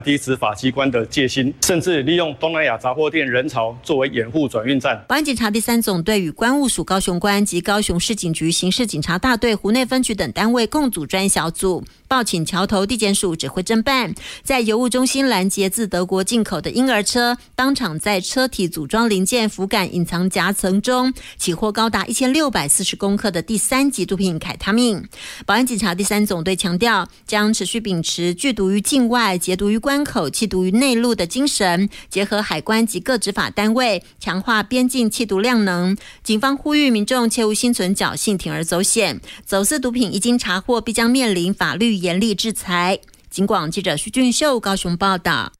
低执法机关的戒心，甚至利用东南亚杂货店人潮作为掩护转运站。 保安警察第3总队与关务署高雄关及高雄市警局刑事警察大队湖内分局等单位共组专案小组，报请桥头地检署指挥侦办，在邮物中心拦截自德国进口的婴儿车，当场在车体组装零件浮杆隐藏夹层中，起获高达1640公克的第3级毒品凯他命。保安警察第3总队强调，将持续秉持拒毒于境外、截毒于关口、缉毒于内陆的精神，结合海关及各执法单位，强化边境缉毒量能。警方呼吁民众切勿心存侥幸，铤而走险。走私毒品一经查获，必将面临法律严厉制裁。警广记者徐俊秀高雄报道。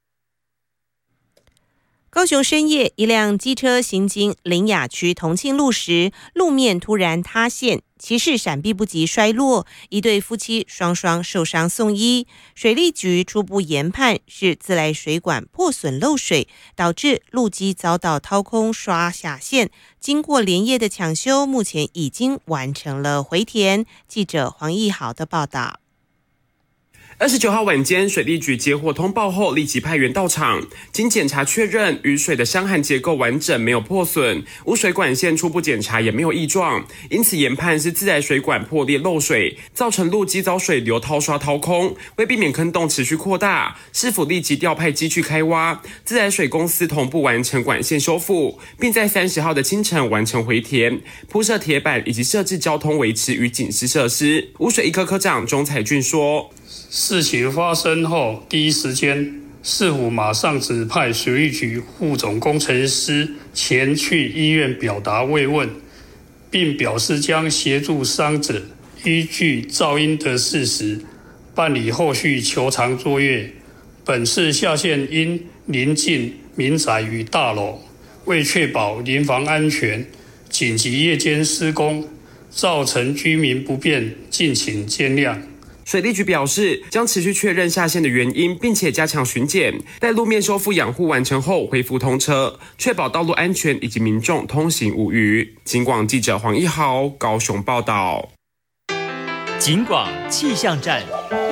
高雄深夜，一辆机车行经苓雅区同庆路时，路面突然塌陷，骑士闪避不及摔落，一对夫妻双双受伤送医。水利局初步研判是自来水管破损漏水，导致路基遭到掏空刷下线。经过连夜的抢修，目前已经完成了回填。记者黄义豪的报道。 29号晚间，水利局接获通报后，立即派员到场。经检查确认，雨水的箱涵结构完整，没有破损，污水管线初步检查也没有异状，因此研判是自来水管破裂漏水，造成路基遭水流掏刷掏空。为避免坑洞持续扩大，市府立即调派机具开挖，自来水公司同步完成管线修复，并在30号的清晨完成回填、铺设铁板以及设置交通维持与警示设施。污水一科科长钟彩俊说。 事情发生后，第一时间，市府马上指派水利局副总工程师前去医院表达慰问，并表示将协助伤者依据噪音的事实办理后续求偿作业。本次下线因临近民宅与大楼，为确保邻房安全，紧急夜间施工，造成居民不便，敬请见谅。 水利局表示，将持续确认下线的原因，并且加强巡检，待路面修复养护完成后恢复通车，确保道路安全以及民众通行无虞。警广记者黄一豪高雄报道。 警广气象站。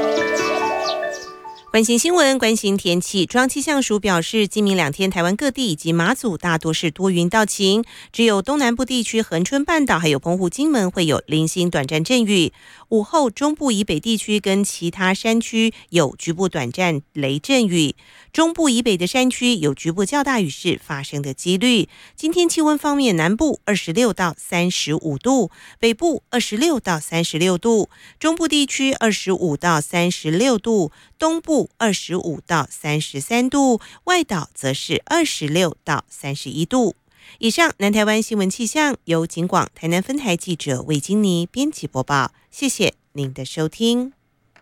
关心新闻，关心天气。中央气象署表示，今明2天台湾各地以及马祖大多是多云到晴，只有东南部地区恒春半岛还有澎湖、金门会有零星短暂阵雨。午后中部以北地区跟其他山区有局部短暂雷阵雨，中部以北的山区有局部较大雨势发生的几率。今天气温方面，南部26到35度，北部26到36度，中部地区25到36度，东部25到33度，外岛则是26到31度。以上南台湾新闻气象由警广台南分台记者魏金妮编辑播报，谢谢您的收听。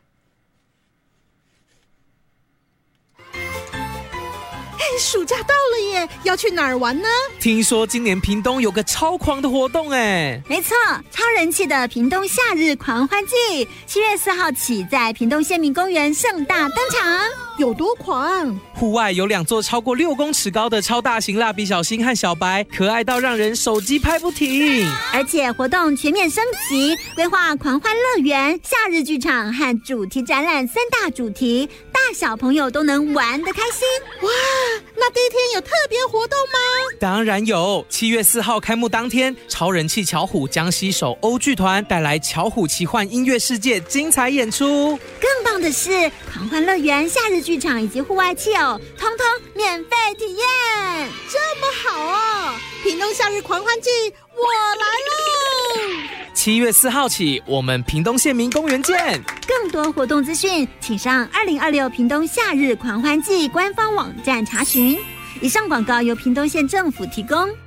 暑假到了耶，要去哪儿玩呢？ 听说今年屏东有个超狂的活动哎！ 没错，超人气的屏东夏日狂欢季，7月4号起在屏东县民公园盛大登场。 有多狂？ 户外有2座超过6公尺高的超大型蜡笔小新和小白，可爱到让人手机拍不停。 而且活动全面升级，规划狂欢乐园、夏日剧场和主题展览3大主题，大小朋友都能玩得开心。 哇！那第一天有特别活动吗？ 当然有，7月4号开幕当天，超人气巧虎将携手欧剧团带来巧虎奇幻音乐世界精彩演出。 更棒的是，狂欢乐园、夏日剧场以及户外汽偶，通通免费体验。 这么好哦！屏东夏日狂欢季，我来喽 ！7月4号起，我们屏东县民公园见。 更多活动资讯，请上2026屏东夏日狂欢季官方网站查询。以上广告由屏东县政府提供。